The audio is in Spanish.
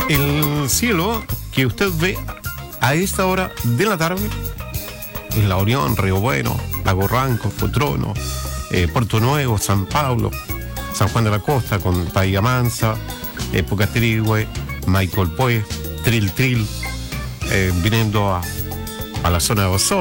El cielo que usted ve a esta hora de la tarde es La Unión, Río Bueno, Lago Ranco, Futrono, Puerto Nuevo, San Pablo, San Juan de la Costa con Bahía Mansa, Pucatrihue, Michael Pues, Tril Tril, viniendo a la zona de Osorno.